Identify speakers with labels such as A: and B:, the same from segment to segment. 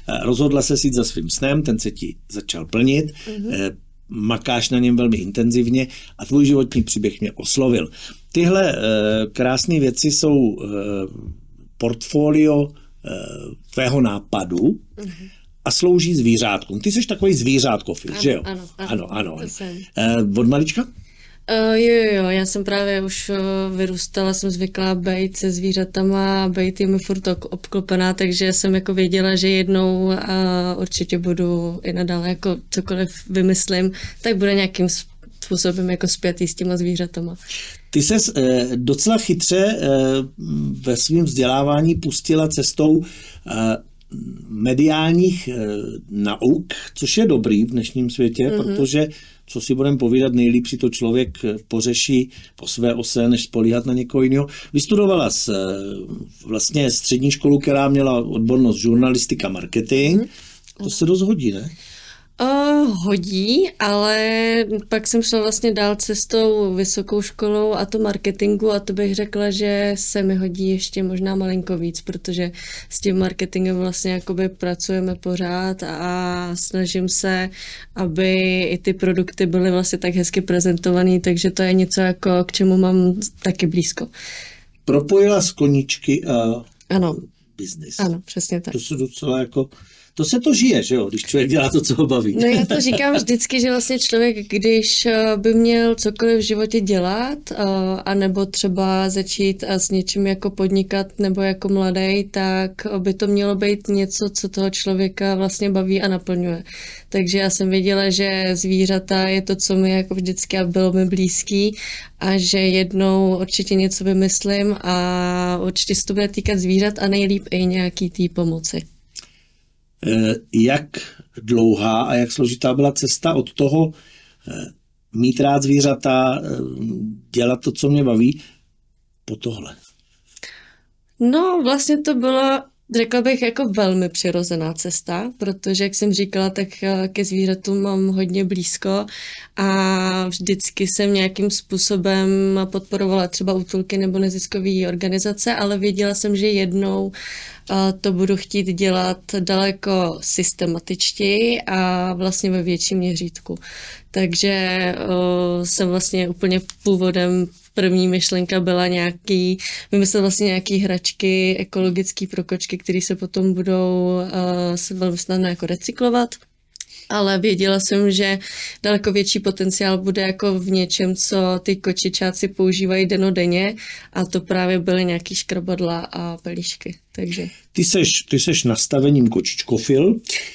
A: rozhodla se jít za svým snem, ten se ti začal plnit, makáš na něm velmi intenzivně a tvůj životní příběh mě oslovil. Tyhle krásné věci jsou portfolio tvého nápadu a slouží zvířátkům. Ty jsi takový zvířátkofil, že jo? Ano. Od malička?
B: Jo, já jsem právě už vyrůstala, jsem zvyklá být se zvířatama, být jimi furt obklopená, takže jsem jako věděla, že jednou určitě budu i nadále jako cokoliv vymyslím, tak bude nějakým způsobem jako spjatý s těma zvířatama.
A: Ty ses docela chytře ve svém vzdělávání pustila cestou mediálních nauk, což je dobrý v dnešním světě, protože, co si budeme povídat, nejlíp si to člověk pořeší po své ose, než spolíhat na někoho jiného. Vystudovala vlastně střední školu, která měla odbornost žurnalistika, marketing. To se dost hodí, ne?
B: Hodí, ale pak jsem šla vlastně dál cestou vysokou školou a to marketingu a to bych řekla, že se mi hodí ještě možná malinko víc, protože s tím marketingem vlastně jakoby pracujeme pořád a snažím se, aby i ty produkty byly vlastně tak hezky prezentovaný, takže to je něco jako k čemu mám taky blízko.
A: Propojila z koníčky a biznis.
B: Ano, přesně tak.
A: To se docela jako... To se to žije, že jo, když člověk dělá to, co ho baví.
B: No já to říkám vždycky, že vlastně člověk, když by měl cokoliv v životě dělat, anebo třeba začít s něčím jako podnikat nebo jako mladý, tak by to mělo být něco, co toho člověka vlastně baví a naplňuje. Takže já jsem věděla, že zvířata je to, co mi jako vždycky a bylo mi blízký a že jednou určitě něco vymyslím a určitě se to bude týkat zvířat a nejlíp i nějaký té pomoci.
A: Jak dlouhá a jak složitá byla cesta od toho mít rád zvířata, dělat to, co mě baví, po tohle?
B: No, vlastně to bylo, řekla bych, jako velmi přirozená cesta, protože, jak jsem říkala, tak ke zvířatům mám hodně blízko a vždycky jsem nějakým způsobem podporovala třeba útulky nebo neziskové organizace, ale věděla jsem, že jednou to budu chtít dělat daleko systematičtěji a vlastně ve větším měřítku. Takže jsem vlastně úplně původem první myšlenka byla vymyslet vlastně nějaký hračky ekologický pro kočky, které se potom budou velmi snadno jako recyklovat. Ale věděla jsem, že daleko větší potenciál bude jako v něčem, co ty kočičáci používají dennodenně a to právě byly nějaký škrabadla a pelíšky. Takže.
A: Ty seš nastavením kočičkofil,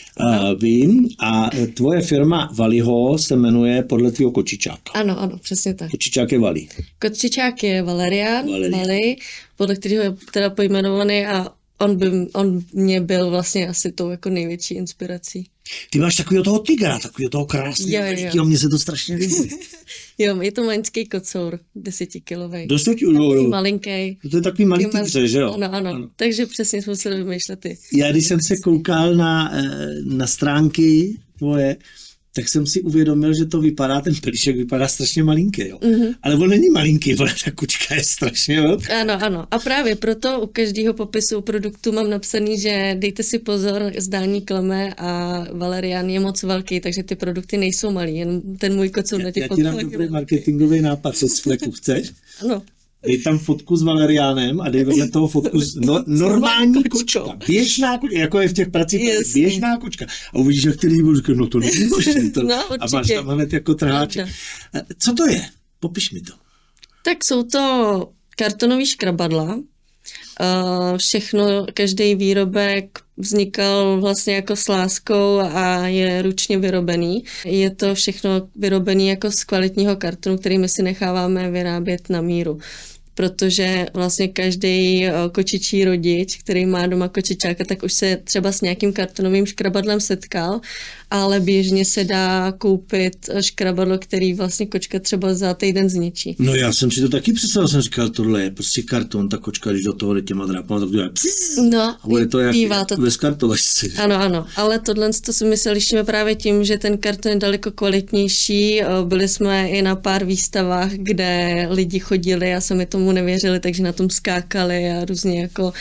A: vím, a tvoje firma Valiho se jmenuje podle tvýho kočičáka.
B: Ano, přesně tak.
A: Kočičák je Vali.
B: Kočičák je Valerian, Vali, podle kterého je teda pojmenovaný a on mě byl vlastně asi tou jako největší inspirací.
A: Ty máš takového toho tygra, takového toho krásného, mně se to strašně líbí.
B: Jo, je to malinký kocour, 10kilovej.
A: 10 kg?
B: Malinký.
A: To je takový malý tygře, že jo?
B: Ano. Takže přesně jsme museli vymýšlet ty.
A: Já když jsem se koukal na stránky tvoje, tak jsem si uvědomil, že to vypadá, ten pelíšek vypadá strašně malinký, jo. Ale on není malinký, ale ta kočka je strašně velká.
B: Ano. A právě proto u každého popisu produktu mám napsaný, že dejte si pozor, zdání klame a Valerian je moc velký, takže ty produkty nejsou malý, jen ten můj kocour na těch
A: Já ti dám dobrý marketingový nápad, co z fleku chceš?
B: Ano.
A: Dej tam fotku s Valeriánem a dej vedle toho fotku s normální kočka. Běžná kočka, jako je v těch pracích, běžná kočka. A uvidíš, jak ty lidi budou říkat, no to není možný. A máš tam hned jako trháček. Co to je? Popiš mi to.
B: Tak jsou to kartonový škrabadla. Všechno, každý výrobek vznikal vlastně jako s láskou a je ručně vyrobený. Je to všechno vyrobený jako z kvalitního kartonu, který my si necháváme vyrábět na míru. Protože vlastně každý kočičí rodič, který má doma kočičáka, tak už se třeba s nějakým kartonovým škrabadlem setkal, ale běžně se dá koupit škrabadlo, který vlastně kočka třeba za týden zničí.
A: No já jsem si to taky představil, jsem říkal, tohle je prostě karton, ta kočka, když do toho jde těma drápama, tak to je
B: no,
A: a bude to jak ve skartovačce.
B: Ano, ale tohle to si my se lišíme právě tím, že ten karton je daleko kvalitnější. Byli jsme i na pár výstavách, kde lidi chodili a sami tomu nevěřili, takže na tom skákali a různě jako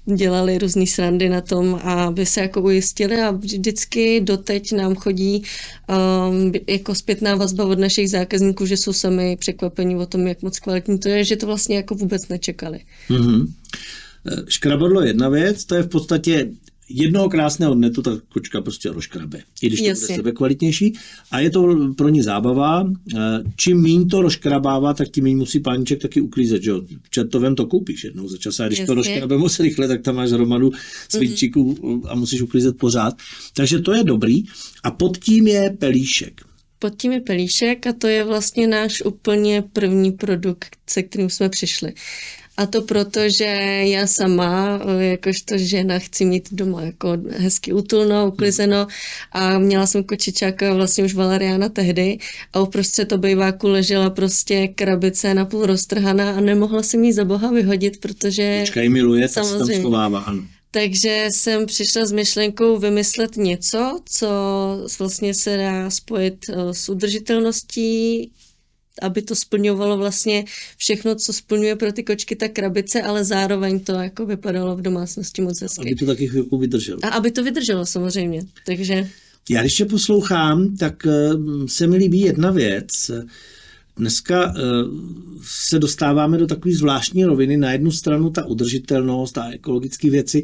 B: dělali různý srandy na tom, aby se jako ujistili a vždycky doteď nám chodí jako zpětná vazba od našich zákazníků, že jsou sami překvapení o tom, jak moc kvalitní to je, že to vlastně jako vůbec nečekali.
A: Mm-hmm. Škrabadlo je jedna věc, to je v podstatě jednoho krásného dne to ta kočka prostě rozškrabe, i když to bude sebe kvalitnější. A je to pro ní zábava. Čím míň to rozškrabává, tak tím míň musí páníček taky uklízet. Že? Čertovem to koupíš jednou za čas a když to rozškrabe moc rychle, tak tam máš hromadu svíčíků a musíš uklízet pořád. Takže to je dobrý. A pod tím je pelíšek.
B: Pod tím je pelíšek a to je vlastně náš úplně první produkt, se kterým jsme přišli. A to proto, že já sama, jakožto žena, chci mít doma jako hezky útulno, uklizeno a měla jsem kočičáka vlastně už Valeriana tehdy a uprostřed obejváku ležela prostě krabice napůl roztrhaná a nemohla jsem jí za boha vyhodit, protože...
A: Kočka ji miluje, tak se tam schovává, ano.
B: Takže jsem přišla s myšlenkou vymyslet něco, co vlastně se dá spojit s udržitelností, aby to splňovalo vlastně všechno, co splňuje pro ty kočky ta krabice, ale zároveň to jako vypadalo v domácnosti moc hezky.
A: Aby to taky chvilku vydrželo.
B: A aby to vydrželo samozřejmě, takže...
A: Já když tě poslouchám, tak se mi líbí jedna věc. Dneska se dostáváme do takové zvláštní roviny. Na jednu stranu ta udržitelnost a ekologické věci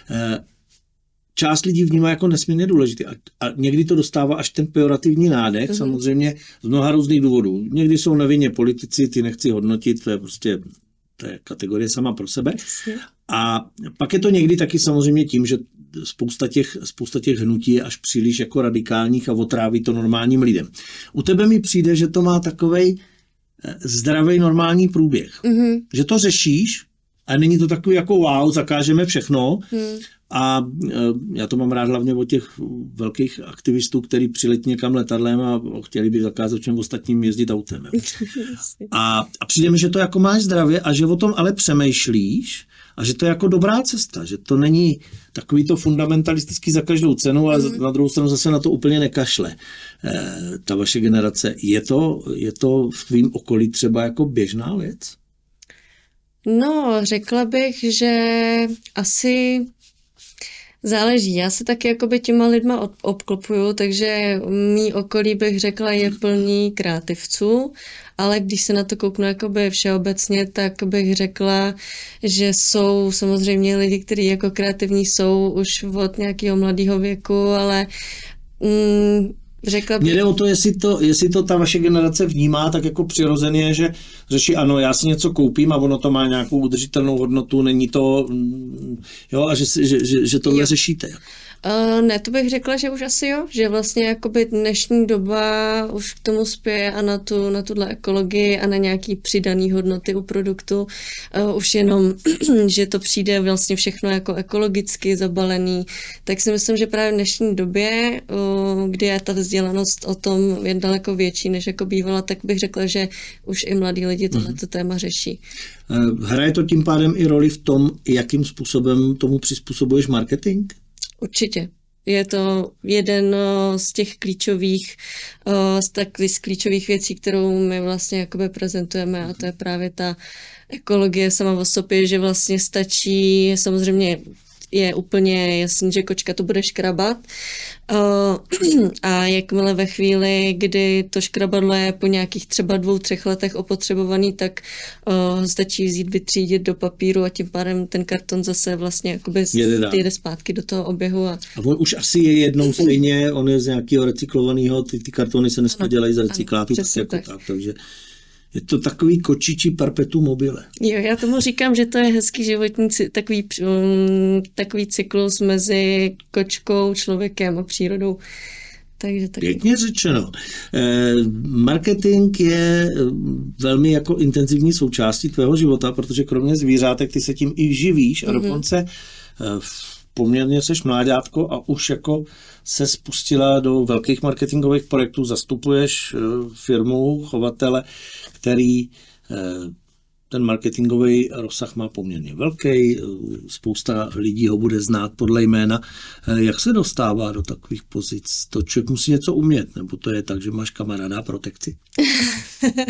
A: část lidí vnímá jako nesmírně důležité a někdy to dostává až ten pejorativní nádech, samozřejmě z mnoha různých důvodů. Někdy jsou nevinně politici, ty nechci hodnotit, to je prostě to je kategorie sama pro sebe. A pak je to někdy taky samozřejmě tím, že spousta těch hnutí je až příliš jako radikálních a otráví to normálním lidem. U tebe mi přijde, že to má takovej zdravý normální průběh. Že to řešíš a není to takový jako wow, zakážeme všechno. A já to mám rád hlavně od těch velkých aktivistů, kteří přiletí někam letadlem a chtěli by zakázat všem ostatním jezdit autem. A přijde mi, že to jako máš zdravě a že o tom ale přemýšlíš a že to je jako dobrá cesta, že to není takový to fundamentalistický za každou cenu, ale na druhou stranu zase na to úplně nekašle. Ta vaše generace, je to v tvým okolí třeba jako běžná věc?
B: No, řekla bych, že asi záleží. Já se taky jakoby těma lidma obklopuju, takže mý okolí bych řekla je plný kreativců, ale když se na to kouknu jakoby všeobecně, tak bych řekla, že jsou samozřejmě lidi, kteří jako kreativní jsou už od nějakého mladého věku, ale řekla bych...
A: Mně jde o to, jestli to ta vaše generace vnímá tak jako přirozeně, že řeší, ano, já si něco koupím a ono to má nějakou udržitelnou hodnotu, není to, jo, a že tohle řešíte.
B: Ne, to bych řekla, že už asi jo, že vlastně jakoby dnešní doba už k tomu spěje a na tuhle ekologii a na nějaký přidaný hodnoty u produktu. Už jenom, že to přijde vlastně všechno jako ekologicky zabalený, tak si myslím, že právě v dnešní době, kdy je ta vzdělanost o tom je daleko větší, než jako bývala, tak bych řekla, že už i mladí lidi tohleto téma řeší.
A: Hraje to tím pádem i roli v tom, jakým způsobem tomu přizpůsobuješ marketing?
B: Určitě. Je to jeden z těch klíčových věcí, kterou my vlastně jakoby prezentujeme a to je právě ta ekologie sama o sobě, že vlastně stačí, samozřejmě je úplně jasný, že kočka to bude škrabat a jakmile ve chvíli, kdy to škrabadlo je po nějakých třeba 2-3 letech opotřebovaný, tak stačí vzít, vytřídit do papíru a tím pádem ten karton zase vlastně jakoby jede zpátky do toho oběhu. A
A: on už asi je jednou stejně, on je z nějakého recyklovaného, ty kartony se dneska dělají z recyklátu, takže je to takový kočičí perpetuum mobile.
B: Jo, já tomu říkám, že to je hezký životní takový cyklus mezi kočkou, člověkem a přírodou. Takže taky.
A: Pěkně řečeno. Marketing je velmi jako intenzivní součástí tvého života, protože kromě zvířátek ty se tím i živíš a dokonce poměrně seš mláďátko a už jako se spustila do velkých marketingových projektů, zastupuješ firmu, chovatele, který ten marketingový rozsah má poměrně velký, spousta lidí ho bude znát podle jména. Jak se dostává do takových pozic? To člověk musí něco umět, nebo to je tak, že máš kamaráda a protekci?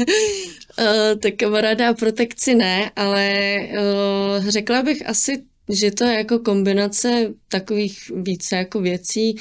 B: Tak kamaráda a protekci ne, ale řekla bych asi že to je jako kombinace takových více jako věcí.